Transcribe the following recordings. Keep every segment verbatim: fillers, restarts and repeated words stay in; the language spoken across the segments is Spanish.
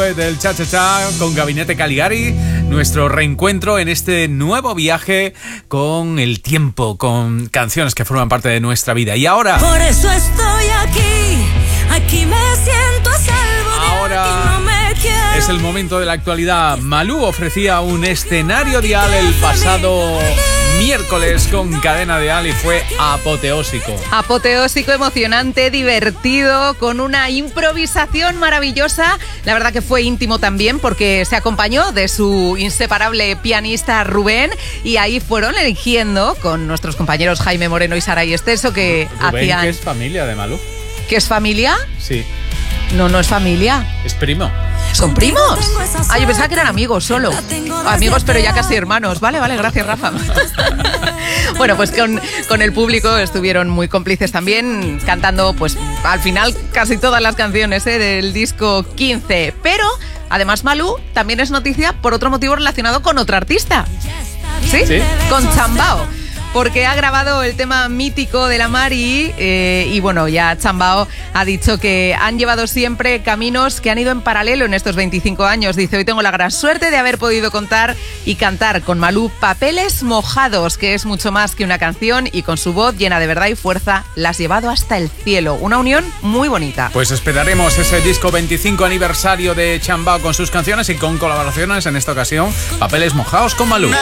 Poet del Cha Cha Cha con Gabinete Caligari. Nuestro reencuentro en este nuevo viaje con el tiempo, con canciones que forman parte de nuestra vida. Y ahora... Por eso estoy aquí, aquí me siento a salvo. Ahora de aquí no me quiero. es el momento de la actualidad. Malú ofrecía un escenario dial el pasado miércoles con Cadena Dial y fue apoteósico. Apoteósico, emocionante, divertido, con una improvisación maravillosa. La verdad que fue íntimo también porque se acompañó de su inseparable pianista Rubén y ahí fueron eligiendo con nuestros compañeros Jaime Moreno y Saray Esteso que Rubén, hacían... que es familia de Malú. ¿Que es familia? Sí. No, no es familia. Es primo. ¿Son primos? Ah, yo pensaba que eran amigos solo. Amigos, pero ya casi hermanos. Vale, vale, gracias, Rafa. Bueno, pues con, con el público estuvieron muy cómplices también, cantando, pues, al final casi todas las canciones, ¿eh?, del disco quince. Pero, además, Malú también es noticia por otro motivo relacionado con otra artista. ¿Sí? Sí. Con Chambao. Porque ha grabado el tema mítico de la Mari eh, y bueno, ya Chambao ha dicho que han llevado siempre caminos que han ido en paralelo en estos veinticinco años. Dice, hoy tengo la gran suerte de haber podido contar y cantar con Malú Papeles Mojados, que es mucho más que una canción y con su voz llena de verdad y fuerza la has llevado hasta el cielo. Una unión muy bonita. Pues esperaremos ese disco veinticinco aniversario de Chambao con sus canciones y con colaboraciones, en esta ocasión, Papeles Mojados con Malú.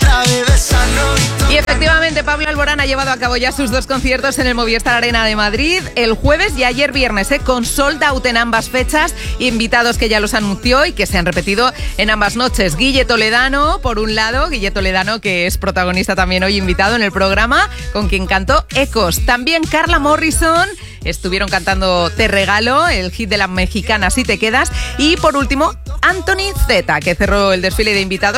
Y efectivamente, Pablo Alborán ha llevado a cabo ya sus dos conciertos en el Movistar Arena de Madrid, el jueves y ayer viernes, ¿eh?, con sold out en ambas fechas, invitados que ya los anunció y que se han repetido en ambas noches. Guille Toledano, por un lado, Guille Toledano, que es protagonista también hoy invitado en el programa, con quien cantó Ecos. También Carla Morrison, estuvieron cantando Te Regalo, el hit de la mexicana Si Te Quedas. Y por último, Anthony Zeta, que cerró el desfile de invitados